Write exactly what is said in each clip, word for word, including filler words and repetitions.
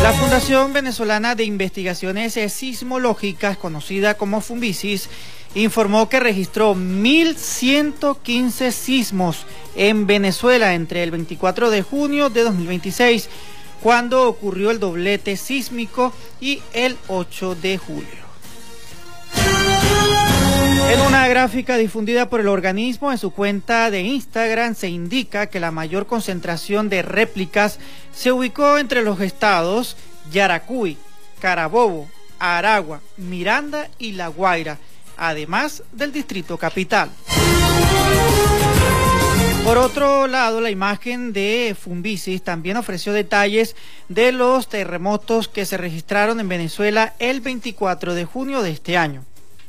La Fundación Venezolana de Investigaciones Sismológicas, conocida como Funvisis, informó que registró mil ciento quince sismos en Venezuela entre el veinticuatro de junio de dos mil veintiséis, cuando ocurrió el doblete sísmico, y el ocho de julio. En una gráfica difundida por el organismo en su cuenta de Instagram se indica que la mayor concentración de réplicas se ubicó entre los estados Yaracuy, Carabobo, Aragua, Miranda y La Guaira, además del Distrito Capital. Por otro lado, la imagen de Funvisis también ofreció detalles de los terremotos que se registraron en Venezuela el veinticuatro de junio de este año.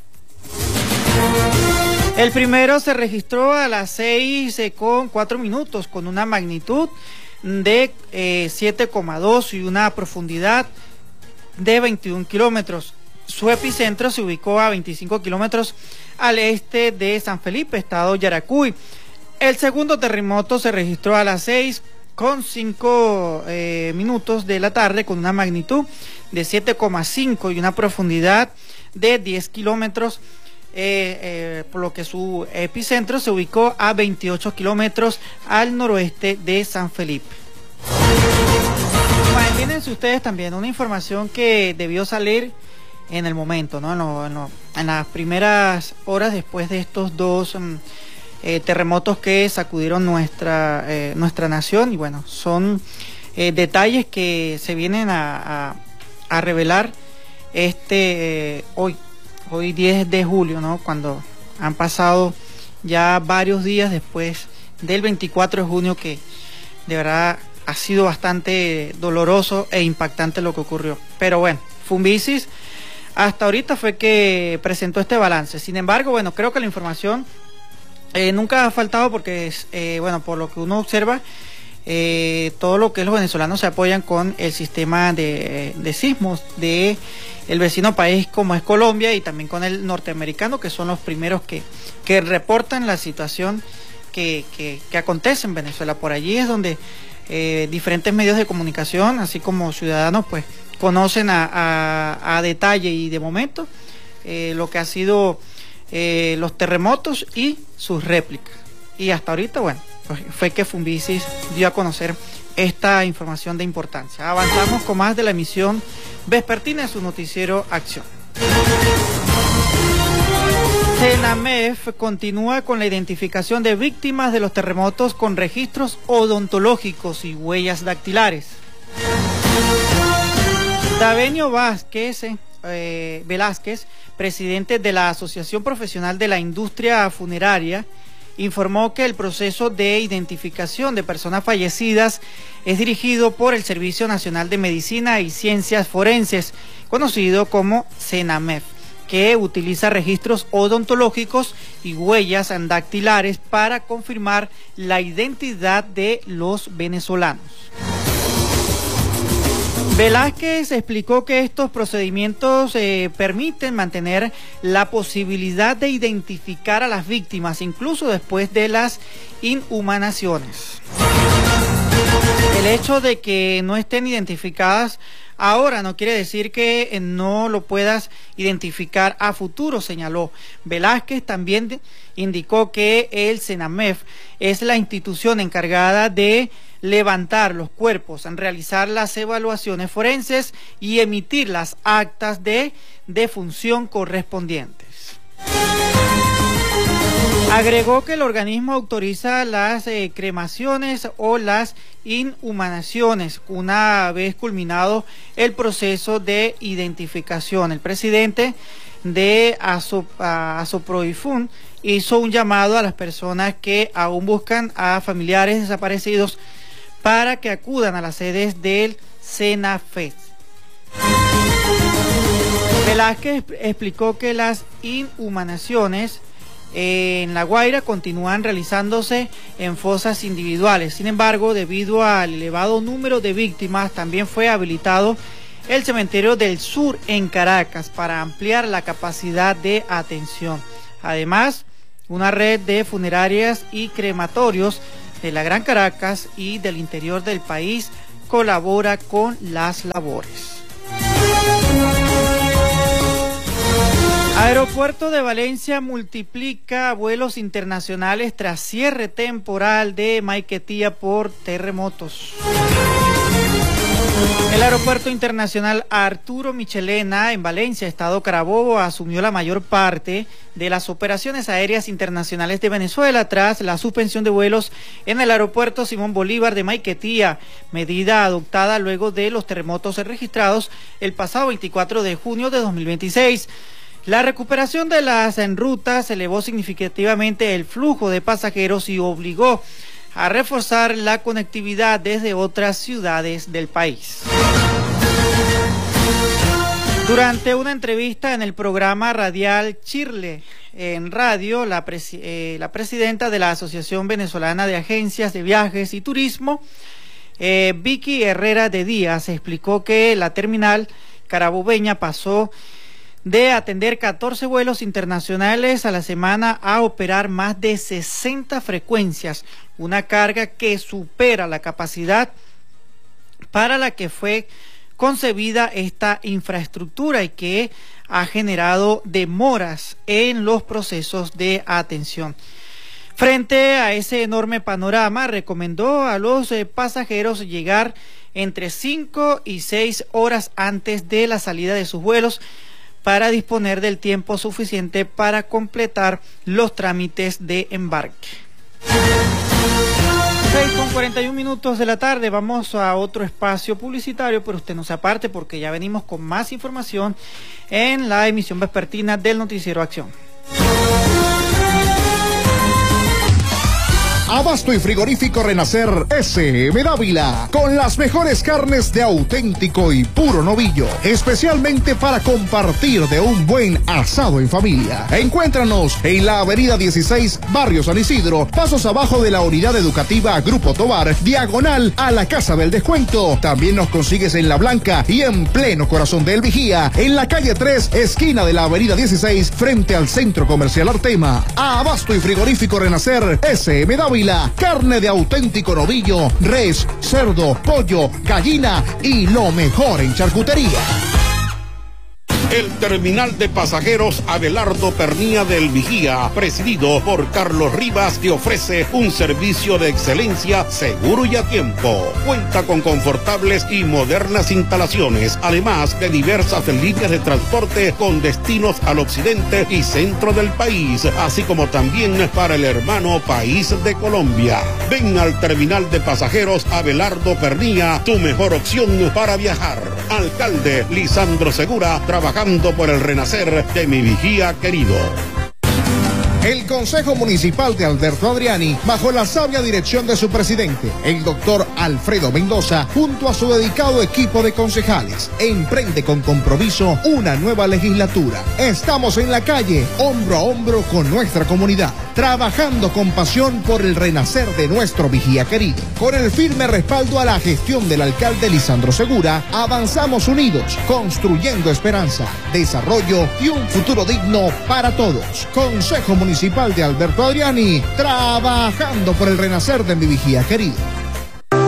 El primero se registró a las seis con cuatro minutos con una magnitud de eh, siete coma dos y una profundidad de veintiún kilómetros. Su epicentro se ubicó a veinticinco kilómetros al este de San Felipe, estado Yaracuy. El segundo terremoto se registró a las seis con cinco eh, minutos de la tarde con una magnitud de siete coma cinco y una profundidad de diez kilómetros. Eh, eh, por lo que su epicentro se ubicó a veintiocho kilómetros al noroeste de San Felipe. Imagínense ustedes también una información que debió salir en el momento, ¿no? En, lo, en, lo, en las primeras horas después de estos dos um, eh, terremotos que sacudieron nuestra, eh, nuestra nación, y bueno, son eh, detalles que se vienen a, a, a revelar este eh, hoy. Hoy diez de julio, ¿no? Cuando han pasado ya varios días después del veinticuatro de junio, que de verdad ha sido bastante doloroso e impactante lo que ocurrió. Pero bueno, Funvisis hasta ahorita fue que presentó este balance. Sin embargo, bueno, creo que la información eh, nunca ha faltado porque, es, eh, bueno, por lo que uno observa, eh, todo lo que es los venezolanos se apoyan con el sistema de, de sismos de el vecino país como es Colombia, y también con el norteamericano, que son los primeros que, que reportan la situación que, que, que acontece en Venezuela. Por allí es donde eh, diferentes medios de comunicación, así como ciudadanos, pues conocen a, a, a detalle y de momento eh, lo que ha sido eh, los terremotos y sus réplicas. Y hasta ahorita, bueno, pues fue que Funvisis dio a conocer esta información de importancia. Avanzamos con más de la emisión vespertina de su noticiero Acción. CENAMEF continúa con la identificación de víctimas de los terremotos con registros odontológicos y huellas dactilares. Davenio Vázquez, eh, Velázquez, presidente de la Asociación Profesional de la Industria Funeraria, informó que el proceso de identificación de personas fallecidas es dirigido por el Servicio Nacional de Medicina y Ciencias Forenses, conocido como CENAMEF, que utiliza registros odontológicos y huellas dactilares para confirmar la identidad de los venezolanos. Velázquez explicó que estos procedimientos eh, permiten mantener la posibilidad de identificar a las víctimas incluso después de las inhumaciones. El hecho de que no estén identificadas ahora no quiere decir que eh, no lo puedas identificar a futuro, señaló. Velázquez también indicó que el CENAMEF es la institución encargada de levantar los cuerpos, realizar las evaluaciones forenses y emitir las actas de defunción correspondientes. Agregó que el organismo autoriza las eh, cremaciones o las inhumaciones una vez culminado el proceso de identificación. El presidente de Asoproifun hizo un llamado a las personas que aún buscan a familiares desaparecidos para que acudan a las sedes del CENAFES. Velázquez explicó que las inhumaciones en La Guaira continúan realizándose en fosas individuales. Sin embargo, debido al elevado número de víctimas, también fue habilitado el cementerio del Sur en Caracas para ampliar la capacidad de atención. Además, una red de funerarias y crematorios de la Gran Caracas y del interior del país colabora con las labores. Aeropuerto de Valencia multiplica vuelos internacionales tras cierre temporal de Maiquetía por terremotos. El Aeropuerto Internacional Arturo Michelena en Valencia, Estado Carabobo, asumió la mayor parte de las operaciones aéreas internacionales de Venezuela tras la suspensión de vuelos en el Aeropuerto Simón Bolívar de Maiquetía, medida adoptada luego de los terremotos registrados el pasado veinticuatro de junio de dos mil veintiséis. La recuperación de las rutas elevó significativamente el flujo de pasajeros y obligó a reforzar la conectividad desde otras ciudades del país. Durante una entrevista en el programa radial Chirle en radio, la, presi eh, la presidenta de la Asociación Venezolana de Agencias de Viajes y Turismo, eh, Vicky Herrera de Díaz, explicó que la terminal carabobeña pasó de atender catorce vuelos internacionales a la semana a operar más de sesenta frecuencias, una carga que supera la capacidad para la que fue concebida esta infraestructura y que ha generado demoras en los procesos de atención. Frente a ese enorme panorama, recomendó a los eh, pasajeros llegar entre cinco y seis horas antes de la salida de sus vuelos para disponer del tiempo suficiente para completar los trámites de embarque. seis con cuarenta y un minutos de la tarde, vamos a otro espacio publicitario, pero usted no se aparte porque ya venimos con más información en la emisión vespertina del Noticiero Acción. Abasto y frigorífico Renacer S M Dávila, con las mejores carnes de auténtico y puro novillo, especialmente para compartir de un buen asado en familia. Encuéntranos en la avenida dieciséis, Barrio San Isidro, pasos abajo de la unidad educativa Grupo Tobar, diagonal a la Casa del Descuento. También nos consigues en La Blanca y en pleno corazón del Vigía, en la calle tres, esquina de la avenida dieciséis, frente al Centro Comercial Artema. Abasto y frigorífico Renacer S M Dávila, carne de auténtico novillo, res, cerdo, pollo, gallina y lo mejor en charcutería. El terminal de pasajeros Abelardo Pernía del Vigía, presidido por Carlos Rivas, te ofrece un servicio de excelencia seguro y a tiempo. Cuenta con confortables y modernas instalaciones, además de diversas líneas de transporte con destinos al occidente y centro del país, así como también para el hermano país de Colombia. Ven al terminal de pasajeros Abelardo Pernía, tu mejor opción para viajar. Alcalde Lisandro Segura, trabajando por el renacer de mi Vigía querido. El Consejo Municipal de Alberto Adriani, bajo la sabia dirección de su presidente, el doctor Alfredo Mendoza, junto a su dedicado equipo de concejales, emprende con compromiso una nueva legislatura. Estamos en la calle, hombro a hombro con nuestra comunidad, trabajando con pasión por el renacer de nuestro Vigía querido. Con el firme respaldo a la gestión del alcalde Lisandro Segura, avanzamos unidos, construyendo esperanza, desarrollo y un futuro digno para todos. Consejo Municipal Municipal de Alberto Adriani, trabajando por el renacer de mi Vigía querido.